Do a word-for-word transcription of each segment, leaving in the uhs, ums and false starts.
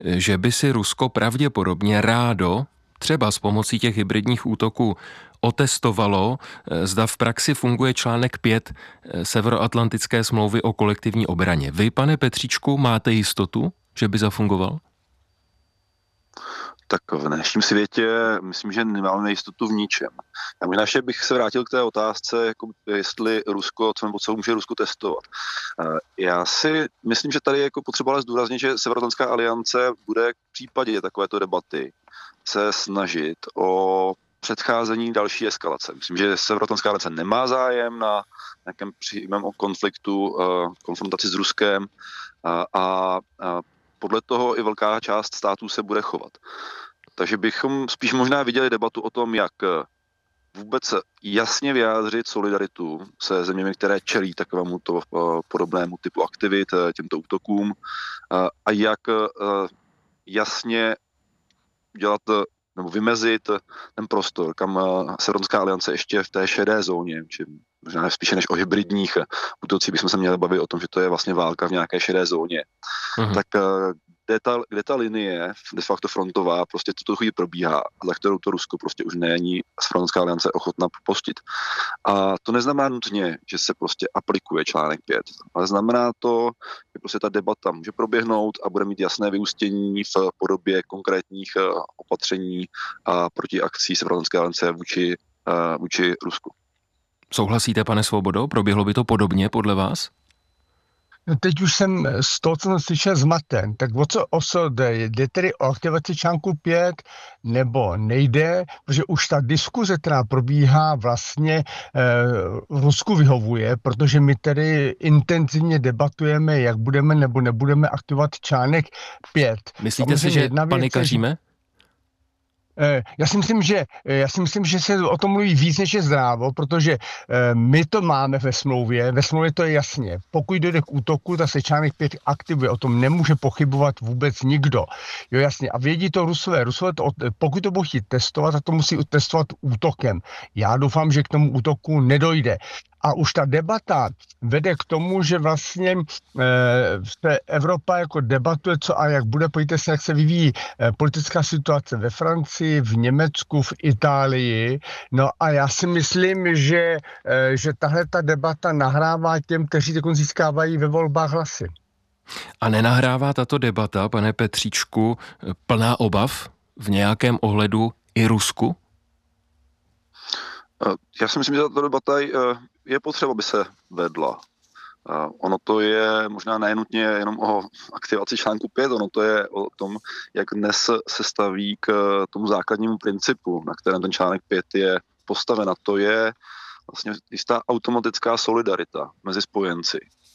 že by si Rusko pravděpodobně rádo, třeba s pomocí těch hybridních útoků, otestovalo, zda v praxi funguje článek pět Severoatlantické smlouvy o kolektivní obraně. Vy, pane Petříčku, máte jistotu, že by zafungoval? Tak v dnešním světě myslím, že nemáme jistotu v ničem. Já možná ještě bych se vrátil k té otázce, jako jestli Rusko, co nebo co může Rusko testovat. Já si myslím, že tady je jako potřeba ale zdůraznit, že Severoatlantická aliance bude v případě takovéto debaty se snažit o předcházení další eskalace. Myslím, že Severoatlantická aliance nemá zájem na nějakém přímém konfliktu, konfrontaci s Ruskem a, a podle toho i velká část států se bude chovat. Takže bychom spíš možná viděli debatu o tom, jak vůbec jasně vyjádřit solidaritu se zeměmi, které čelí takovému to podobnému typu aktivit, těmto útokům, a jak jasně dělat nebo vymezit ten prostor, kam Severoatlantická aliance ještě v té šedé zóně, či možná spíše než o hybridních útocích bychom se měli bavit o tom, že to je vlastně válka v nějaké šedé zóně. Uh-huh. Tak kde ta, kde ta linie de facto frontová prostě tuto chvíli probíhá a za kterou to Rusko prostě už není Severoatlantická aliance ochotná postit. A to neznamená nutně, že se prostě aplikuje článek pět, ale znamená to, že prostě ta debata může proběhnout a bude mít jasné vyústění v podobě konkrétních opatření a proti akcí Severoatlantické aliance vůči, vůči Rusku. Souhlasíte, pane Svobodo? Proběhlo by to podobně podle vás? No teď už jsem z toho, co jsem slyšel, zmaten. Tak o co, o co jde? Jde tedy o aktivaci článku pět nebo nejde? Protože už ta diskuze, která probíhá, vlastně e, Rusku vyhovuje, protože my tedy intenzivně debatujeme, jak budeme nebo nebudeme aktivovat článek pět. Myslíte si, že panikaříme? Já si myslím, že, já si myslím, že se o tom mluví víc, než je zdrávo, protože my to máme ve smlouvě, ve smlouvě to je jasně. Pokud dojde k útoku, tak se článek pět aktivuje, o tom nemůže pochybovat vůbec nikdo. Jo, jasně. A vědí to Rusové. Rusové to, pokud to budou chtít testovat, tak to musí testovat útokem. Já doufám, že k tomu útoku nedojde. A už ta debata vede k tomu, že vlastně e, Evropa jako debatuje, co a jak bude, pojďte se, jak se vyvíjí e, politická situace ve Francii, v Německu, v Itálii. No a já si myslím, že, e, že tahle ta debata nahrává těm, kteří teď získávají ve volbách hlasy. A nenahrává tato debata, pane Petříčku, plná obav v nějakém ohledu i Rusku? Já si myslím, že tato debata je potřeba, aby se vedla. Ono to je možná nenutně jenom o aktivaci článku pět, ono to je o tom, jak dnes se staví k tomu základnímu principu, na kterém ten článek pět je postaven. A to je vlastně jistá automatická solidarita mezi spojenci.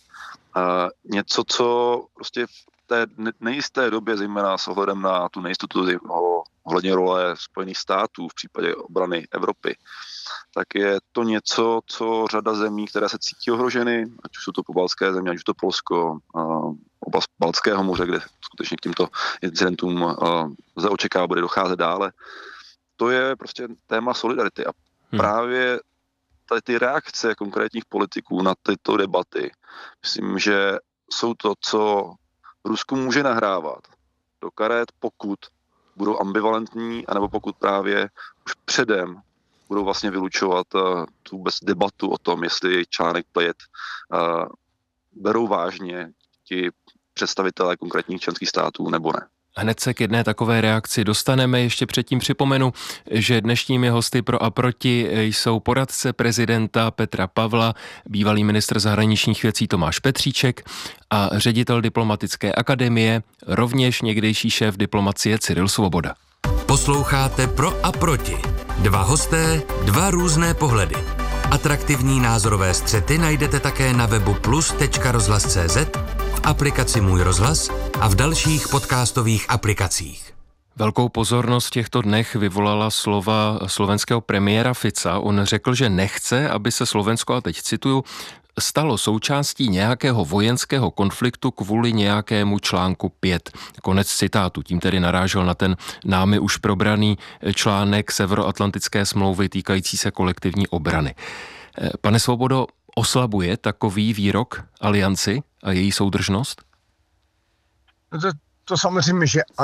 Něco, co prostě v té nejisté době, zejména s ohledem na tu nejistotu ohledně role Spojených států v případě obrany Evropy, tak je to něco, co řada zemí, které se cítí ohroženy, ať už jsou to pobaltské země, ať už to Polsko, oblast Baltského moře, kde skutečně k těmto incidentům lze očekávat, bude docházet dále. To je prostě téma solidarity a hmm. právě tady ty reakce konkrétních politiků na tyto debaty, myslím, že jsou to, co Rusku může nahrávat do karet, pokud budou ambivalentní, anebo pokud právě už předem budou vlastně vylučovat uh, tu vůbec debatu o tom, jestli článek pět uh, berou vážně ti představitelé konkrétních členských států nebo ne. Hned se k jedné takové reakci dostaneme. Ještě předtím připomenu, že dnešními hosty pro a proti jsou poradce prezidenta Petra Pavla, bývalý ministr zahraničních věcí Tomáš Petříček a ředitel diplomatické akademie, rovněž někdejší šéf diplomacie Cyril Svoboda. Posloucháte Pro a proti. Dva hosté, dva různé pohledy. Atraktivní názorové střety najdete také na webu plus tečka rozhlas tečka cé zet, v aplikaci Můj rozhlas a v dalších podcastových aplikacích. Velkou pozornost v těchto dnech vyvolala slova slovenského premiéra Fica. On řekl, že nechce, aby se Slovensko, a teď cituju, stalo součástí nějakého vojenského konfliktu kvůli nějakému článku pět. Konec citátu. Tím tedy narážel na ten námi už probraný článek Severoatlantické smlouvy týkající se kolektivní obrany. Pane Svobodo, oslabuje takový výrok alianci a její soudržnost? To, to samozřejmě, že